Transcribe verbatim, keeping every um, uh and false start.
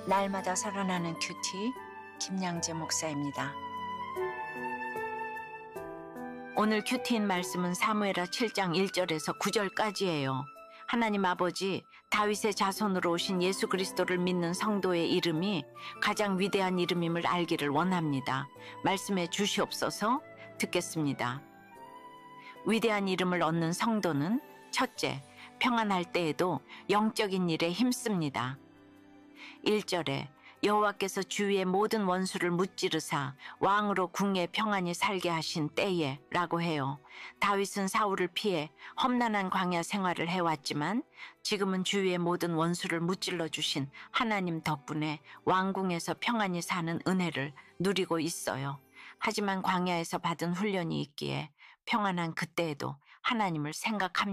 날마다 살아나는 큐티 김양재 목사입니다. 오늘 큐티인 말씀은 사무엘하 칠 장 일 절에서 구 절까지예요. 하나님 아버지, 다윗의 자손으로 오신 예수 그리스도를 믿는 성도의 이름이 가장 위대한 이름임을 알기를 원합니다. 말씀해 주시옵소서. 듣겠습니다. 위대한 이름을 얻는 성도는 첫째, 평안할 때에도 영적인 일에 힘씁니다. 일 절에 여호와께서 주위의 모든 원수를 무찌르사 왕으로 궁에 평안히 살게 하신 때에 라고 해요. 다윗은 사울을 피해 험난한 광야 생활을 해왔지만 지금은 주위의 모든 원수를 무찔러 주신 하나님 덕분에 왕궁에서 평안히 사는 은혜를 누리고 있어요. 하지만 광야에서 받은 훈련이 있기에 평안한 그때에도 하나님을 생각합니다.